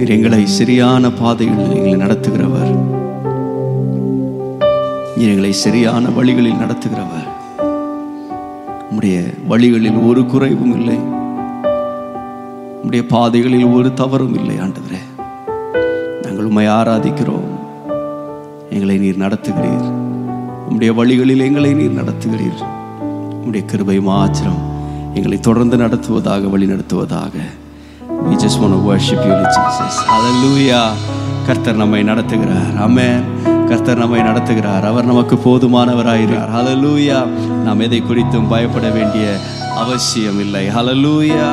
நீர் எங்களை சரியான பாதைகளில் எங்களை நடத்துகிறவர். நீர் எங்களை சரியான வழிகளில் நடத்துகிறவர். உம்முடைய வழிகளில் ஒரு குறைவும் இல்லை, உம்முடைய பாதைகளில் ஒரு தவறும் இல்லை. ஆண்டவரே, நாங்கள் உம்மை ஆராதிக்கிறோம். எங்களை நீர் நடத்துகிறீர். உம்முடைய வழிகளில் எங்களை நீர் நடத்துகிறீர். உம்முடைய கிருபை மாத்திரம் எங்களை தொடர்ந்து நடத்துவதாக, வழி நடத்துவதாக. We just want to worship you, Jesus. Hallelujah. கர்த்தர் நம்மை நடத்துகிறார். ஆமென். கர்த்தர் நம்மை நடத்துகிறார். அவர் நமக்கு போதுமானவராகிறார். Hallelujah. நாம் எதை குறித்தும் பயப்பட வேண்டிய அவசியம் இல்லை. Hallelujah.